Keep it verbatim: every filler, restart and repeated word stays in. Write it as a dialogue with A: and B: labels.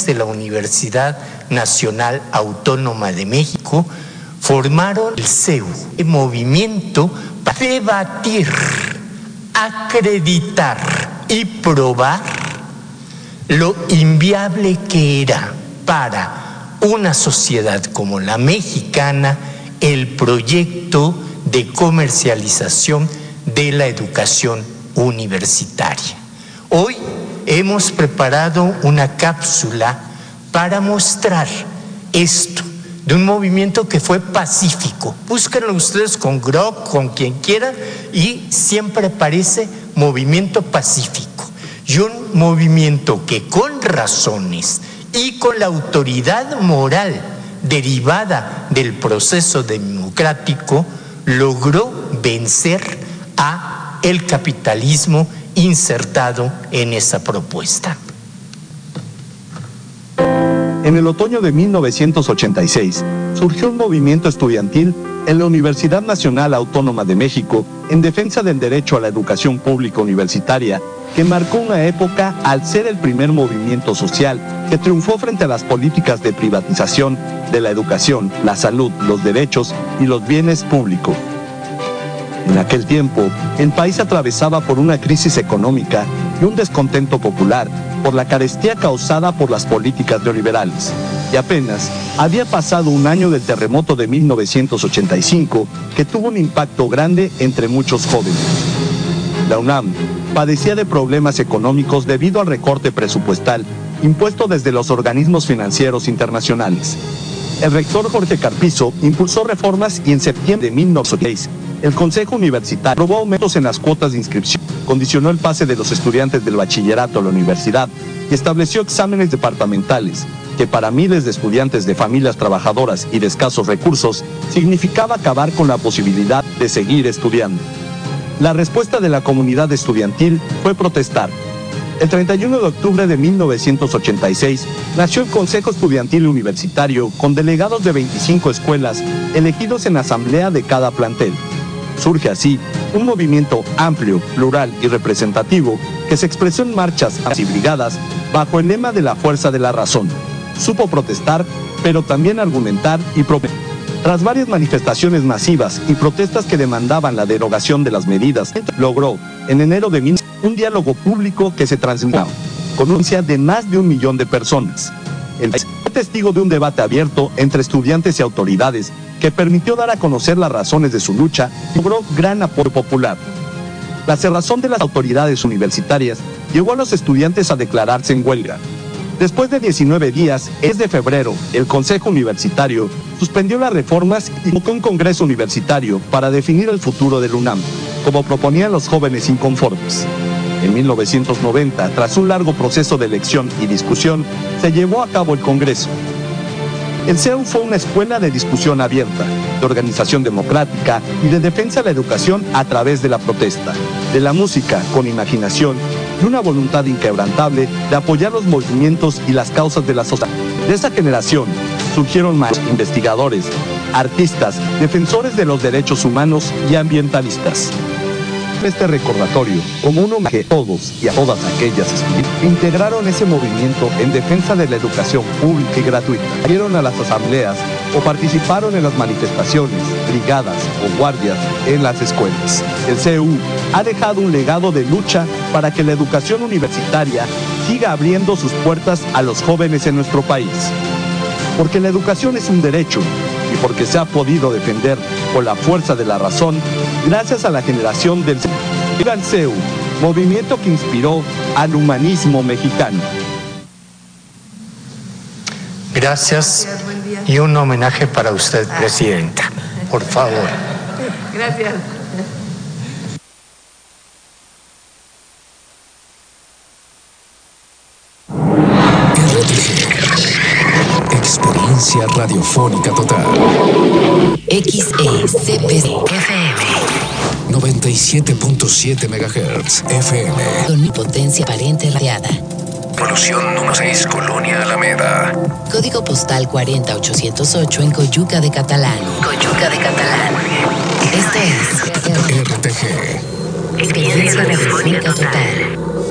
A: de la Universidad Nacional Autónoma de México formaron el C E U, el movimiento para debatir, acreditar y probar lo inviable que era para una sociedad como la mexicana el proyecto de comercialización de la educación universitaria. Hoy hemos preparado una cápsula para mostrar esto de un movimiento que fue pacífico. Búsquenlo ustedes con Grok, con quien quieran, y siempre parece movimiento pacífico. Y un movimiento que con razones y con la autoridad moral derivada del proceso democrático logró vencer a el capitalismo insertado en esa propuesta.
B: En el otoño de mil novecientos ochenta y seis, surgió un movimiento estudiantil en la Universidad Nacional Autónoma de México en defensa del derecho a la educación pública universitaria, que marcó una época al ser el primer movimiento social que triunfó frente a las políticas de privatización de la educación, la salud, los derechos y los bienes públicos. En aquel tiempo, el país atravesaba por una crisis económica y un descontento popular por la carestía causada por las políticas neoliberales. Y apenas había pasado un año del terremoto de mil novecientos ochenta y cinco, que tuvo un impacto grande entre muchos jóvenes. La UNAM padecía de problemas económicos debido al recorte presupuestal impuesto desde los organismos financieros internacionales. El rector Jorge Carpizo impulsó reformas y en septiembre de mil novecientos ochenta y seis, el Consejo Universitario aprobó aumentos en las cuotas de inscripción, condicionó el pase de los estudiantes del bachillerato a la universidad y estableció exámenes departamentales, que para miles de estudiantes de familias trabajadoras y de escasos recursos significaba acabar con la posibilidad de seguir estudiando. La respuesta de la comunidad estudiantil fue protestar. El treinta y uno de octubre de mil novecientos ochenta y seis nació el Consejo Estudiantil Universitario con delegados de veinticinco escuelas elegidos en asamblea de cada plantel. Surge así un movimiento amplio, plural y representativo que se expresó en marchas y brigadas bajo el lema de la fuerza de la razón. Supo protestar, pero también argumentar y proponer. Tras varias manifestaciones masivas y protestas que demandaban la derogación de las medidas, logró, en enero de mil, un diálogo público que se transmitió con una audiencia de más de un millón de personas. El país fue testigo de un debate abierto entre estudiantes y autoridades que permitió dar a conocer las razones de su lucha y logró gran apoyo popular. La cerrazón de las autoridades universitarias llevó a los estudiantes a declararse en huelga. Después de diecinueve días, el diez de febrero, el Consejo Universitario suspendió las reformas y convocó un congreso universitario para definir el futuro del UNAM, como proponían los jóvenes inconformes. En mil novecientos noventa, tras un largo proceso de elección y discusión, se llevó a cabo el Congreso. El C E U fue una escuela de discusión abierta, de organización democrática y de defensa de la educación a través de la protesta, de la música con imaginación y una voluntad inquebrantable de apoyar los movimientos y las causas de la sociedad. De esa generación surgieron más investigadores, artistas, defensores de los derechos humanos y ambientalistas. Este recordatorio, como un homenaje a todos y a todas aquellas que integraron ese movimiento en defensa de la educación pública y gratuita, fueron a las asambleas o participaron en las manifestaciones, brigadas o guardias en las escuelas. El C E U ha dejado un legado de lucha para que la educación universitaria siga abriendo sus puertas a los jóvenes en nuestro país. Porque la educación es un derecho y porque se ha podido defender con la fuerza de la razón gracias a la generación del C E U. Viva el C E U, movimiento que inspiró al humanismo mexicano.
A: Gracias y un homenaje para usted, Presidenta, por favor.
C: Gracias.
D: Experiencia radiofónica total.
E: X E C P F M
D: noventa y siete punto siete megahertz F M.
E: Con potencia aparente radiada.
D: Evolución número seis, Colonia Alameda.
E: Código postal cuarenta mil ochocientos ocho en Coyuca de Catalán. Coyuca de Catalán. Esto es
D: R T G.
E: Experiencia radiofónica total.